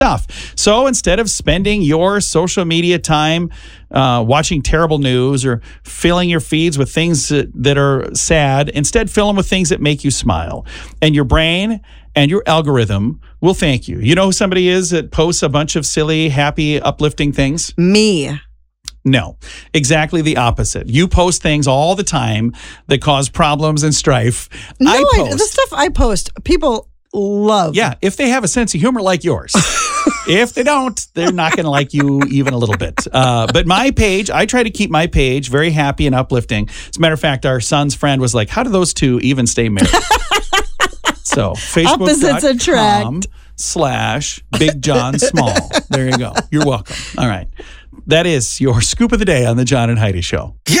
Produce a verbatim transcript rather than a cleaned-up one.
stuff. So instead of spending your social media time uh, watching terrible news or filling your feeds with things that, that are sad, instead fill them with things that make you smile. And your brain and your algorithm will thank you. You know who somebody is that posts a bunch of silly, happy, uplifting things? Me. No, exactly the opposite. You post things all the time that cause problems and strife. No, I post. I, the stuff I post, people love. Yeah, if they have a sense of humor like yours. If they don't, they're not going to like you even a little bit. Uh, but my page, I try to keep my page very happy and uplifting. As a matter of fact, our son's friend was like, how do those two even stay married? So, Opposites attract. Facebook.com slash Big John Small. There you go. You're welcome. All right. That is your scoop of the day on the John and Heidi Show. Yeah.